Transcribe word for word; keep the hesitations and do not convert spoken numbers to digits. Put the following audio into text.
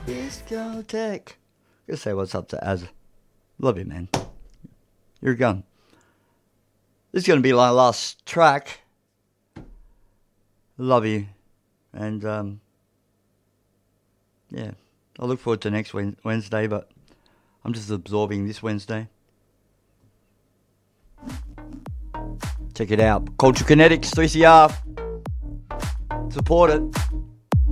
Discotheque. Just say what's up to Az. Love you, man. You're a gun. This is going to be my last track. Love you. And, um, yeah, I look forward to next Wednesday, but I'm just absorbing this Wednesday. Check it out. Culture Kinetics, three C R. Support it.